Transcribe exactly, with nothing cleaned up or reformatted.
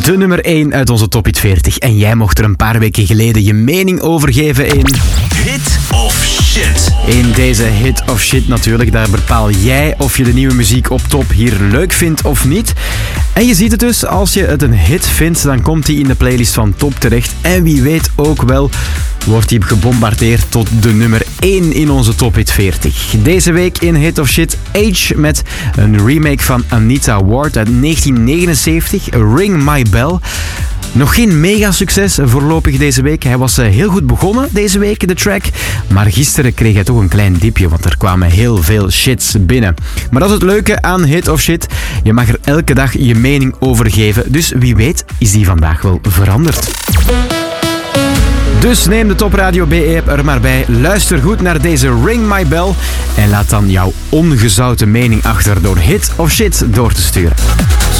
De nummer één uit onze Top Hit veertig. En jij mocht er een paar weken geleden je mening over geven in... Hit of Shit. In deze Hit of Shit natuurlijk, daar bepaal jij of je de nieuwe muziek op top hier leuk vindt of niet. En je ziet het dus, als je het een hit vindt, dan komt die in de playlist van Top terecht. En wie weet ook wel, wordt die gebombardeerd tot de nummer één in onze Top Hit veertig. Deze week in Hit of Shit, Age met een remake van Anita Ward uit negentien negenenzeventig, Ring My Bell. Nog geen mega succes voorlopig deze week. Hij was heel goed begonnen deze week, de track. Maar gisteren kreeg hij toch een klein diepje, want er kwamen heel veel shits binnen. Maar dat is het leuke aan Hit of Shit. Je mag er elke dag je mening over geven. Dus wie weet is die vandaag wel veranderd. Dus neem de Top Radio B E-app er maar bij. Luister goed naar deze Ring My Bell. En laat dan jouw ongezouten mening achter door Hit of Shit door te sturen.